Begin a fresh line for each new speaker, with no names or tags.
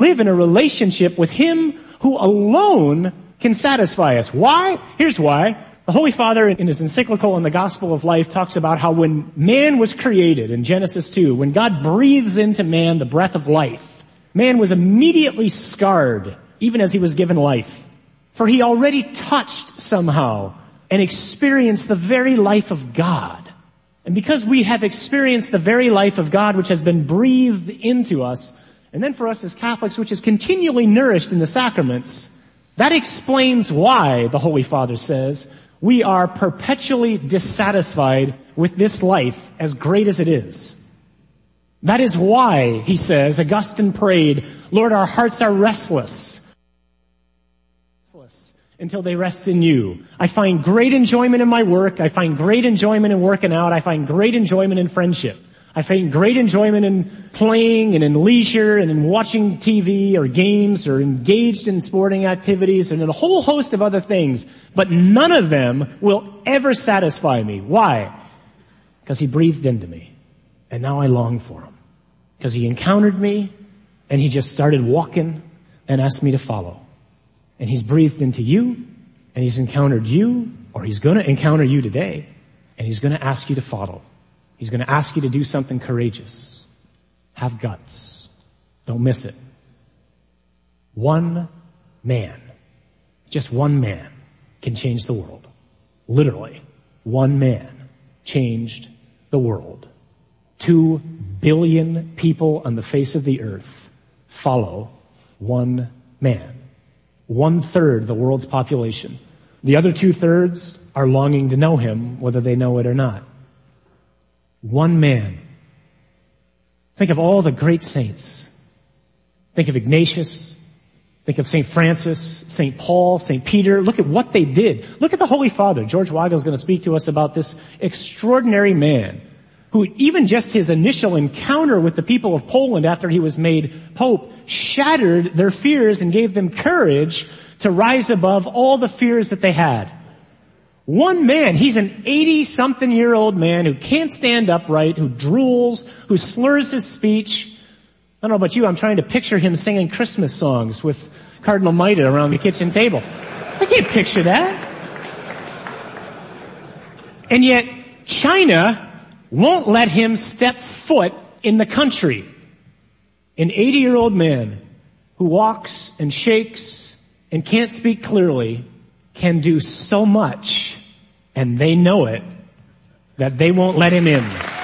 live in a relationship with Him who alone can satisfy us. Why? Here's why. The Holy Father in his encyclical on the Gospel of Life talks about how when man was created in Genesis 2, when God breathes into man the breath of life, man was immediately scarred, even as he was given life. For he already touched somehow and experienced the very life of God. And because we have experienced the very life of God which has been breathed into us, and then for us as Catholics, which is continually nourished in the sacraments, that explains why, the Holy Father says, we are perpetually dissatisfied with this life, as great as it is. That is why, he says, Augustine prayed, Lord, our hearts are restless until they rest in you. I find great enjoyment in my work. I find great enjoyment in working out. I find great enjoyment in friendship. I find great enjoyment in playing and in leisure and in watching TV or games or engaged in sporting activities and in a whole host of other things. But none of them will ever satisfy me. Why? Because He breathed into me. And now I long for Him. Because He encountered me and He just started walking and asked me to follow. And He's breathed into you and He's encountered you, or He's going to encounter you today, and He's going to ask you to follow. He's going to ask you to do something courageous. Have guts. Don't miss it. One man, just one man, can change the world. Literally, one man changed the world. 2 billion people on the face of the earth follow one man. 1/3 the world's population. The other 2/3 are longing to know Him, whether they know it or not. One man. Think of all the great saints. Think of Ignatius. Think of St. Francis, St. Paul, St. Peter. Look at what they did. Look at the Holy Father. George Weigel is going to speak to us about this extraordinary man who, even just his initial encounter with the people of Poland after he was made Pope, shattered their fears and gave them courage to rise above all the fears that they had. One man, he's an 80-something-year-old man who can't stand upright, who drools, who slurs his speech. I don't know about you, I'm trying to picture him singing Christmas songs with Cardinal Maida around the kitchen table. I can't picture that. And yet, China won't let him step foot in the country. An 80-year-old man who walks and shakes and can't speak clearly can do so much, and they know it, that they won't let him in.